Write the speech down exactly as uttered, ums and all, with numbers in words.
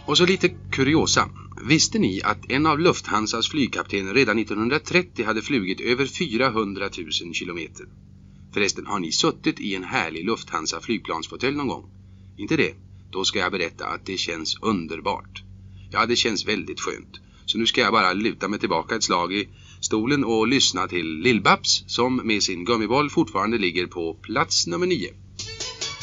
Och så lite kuriosa. Visste ni att en av Lufthansas flygkaptener redan nittonhundratrettio hade flugit över fyrahundratusen kilometer? Förresten, har ni suttit i en härlig Lufthansa flygplansfåtölj någon gång? Inte det? Då ska jag berätta att det känns underbart. Ja, det känns väldigt skönt. Så nu ska jag bara luta mig tillbaka ett slag i stolen och lyssna till Lill-Babs som med sin gummiboll fortfarande ligger på plats nummer nio.